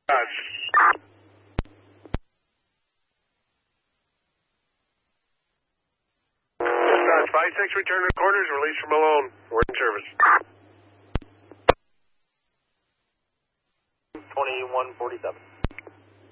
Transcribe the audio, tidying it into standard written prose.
Dispatch 5-6, return to quarters, release from Malone. We're in service. 2147.